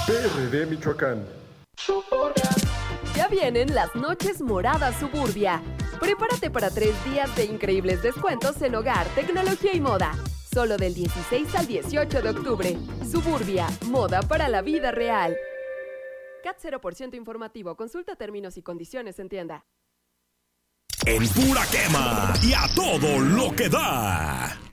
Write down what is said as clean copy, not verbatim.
PRD Michoacán. Ya vienen las noches moradas Suburbia. Prepárate para 3 días de increíbles descuentos en hogar, tecnología y moda. Solo del 16 al 18 de octubre. Suburbia, moda para la vida real. CAT 0% informativo. Consulta términos y condiciones en tienda. En pura quema y a todo lo que da.